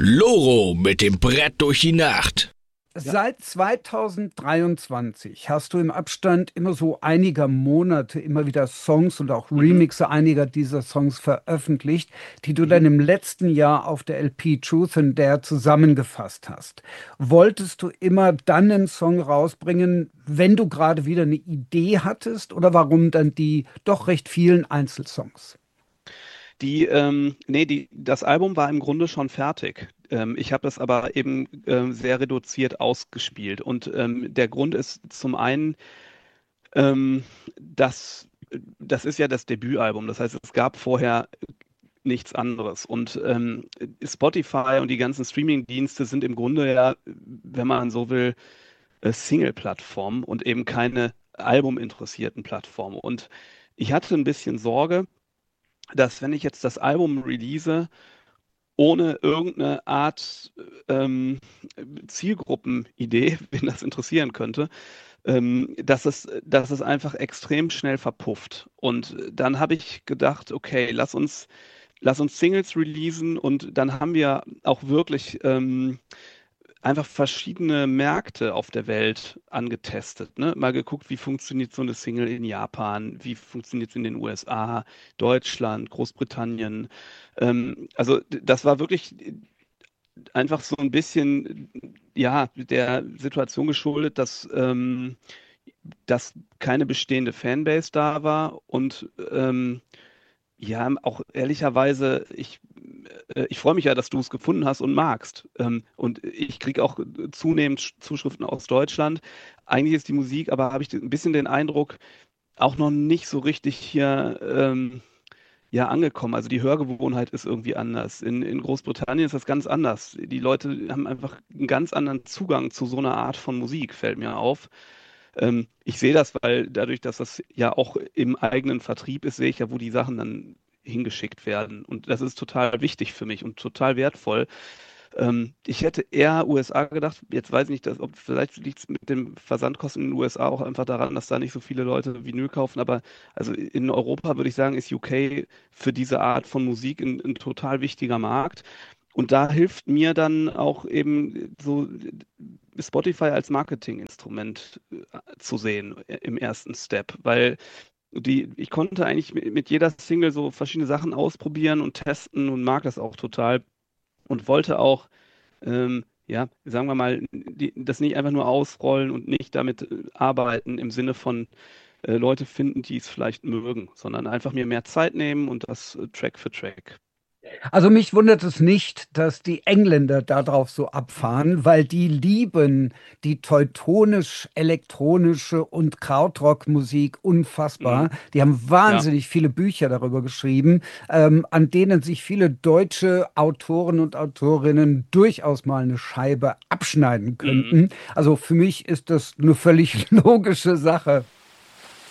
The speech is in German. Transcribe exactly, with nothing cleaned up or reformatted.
Loro mit dem Brett durch die Nacht. Ja. Seit zweitausenddreiundzwanzig hast du im Abstand immer so einiger Monate immer wieder Songs und auch Mhm. Remixe einiger dieser Songs veröffentlicht, die du Mhm. dann im letzten Jahr auf der L P Truth and Dare zusammengefasst hast. Wolltest du immer dann einen Song rausbringen, wenn du gerade wieder eine Idee hattest, oder warum dann die doch recht vielen Einzelsongs? Die, ähm, nee, die, das Album war im Grunde schon fertig. Ähm, ich habe das aber eben ähm, sehr reduziert ausgespielt. Und ähm, der Grund ist zum einen, ähm, dass das ist ja das Debütalbum. Das heißt, es gab vorher nichts anderes. Und ähm, Spotify und die ganzen Streaming-Dienste sind im Grunde ja, wenn man so will, äh, Single-Plattformen und eben keine albuminteressierten Plattformen. Und ich hatte ein bisschen Sorge, dass wenn ich jetzt das Album release, ohne irgendeine Art ähm, Zielgruppenidee, wen das interessieren könnte, ähm, dass es, dass es einfach extrem schnell verpufft. Und dann habe ich gedacht, okay, lass uns, lass uns Singles releasen und dann haben wir auch wirklich ähm, einfach verschiedene Märkte auf der Welt angetestet, ne? Mal geguckt, wie funktioniert so eine Single in Japan, wie funktioniert es in den U S A, Deutschland, Großbritannien. Ähm, also d- das war wirklich einfach so ein bisschen, ja, der Situation geschuldet, dass, ähm, dass keine bestehende Fanbase da war und ähm, ja, auch ehrlicherweise, ich, äh, ich freue mich ja, dass du es gefunden hast und magst. Ähm, und ich kriege auch zunehmend Sch- Zuschriften aus Deutschland. Eigentlich ist die Musik, aber habe ich ein bisschen den Eindruck, auch noch nicht so richtig hier ähm, ja, angekommen. Also die Hörgewohnheit ist irgendwie anders. In, in Großbritannien ist das ganz anders. Die Leute haben einfach einen ganz anderen Zugang zu so einer Art von Musik, fällt mir auf. Ähm, ich sehe das, weil dadurch, dass das ja auch im eigenen Vertrieb ist, sehe ich ja, wo die Sachen dann hingeschickt werden. Und das ist total wichtig für mich und total wertvoll. Ähm, ich hätte eher U S A gedacht. Jetzt weiß ich nicht, dass, ob vielleicht liegt es mit den Versandkosten in den U S A auch einfach daran, dass da nicht so viele Leute Vinyl kaufen. Aber also in Europa würde ich sagen, ist U K für diese Art von Musik ein, ein total wichtiger Markt. Und da hilft mir dann auch eben so Spotify als Marketinginstrument äh, zu sehen äh, im ersten Step, weil die, ich konnte eigentlich mit, mit jeder Single so verschiedene Sachen ausprobieren und testen und mag das auch total und wollte auch, ähm, ja, sagen wir mal, die, das nicht einfach nur ausrollen und nicht damit äh, arbeiten im Sinne von äh, Leute finden, die es vielleicht mögen, sondern einfach mir mehr Zeit nehmen und das äh, Track für Track. Also mich wundert es nicht, dass die Engländer darauf so abfahren, weil die lieben die teutonisch-elektronische und Krautrock-Musik Mhm. unfassbar. Die haben Ja. wahnsinnig viele Bücher darüber geschrieben, ähm, an denen sich viele deutsche Autoren und Autorinnen durchaus mal eine Scheibe abschneiden Mhm. könnten. Also für mich ist das eine völlig logische Sache.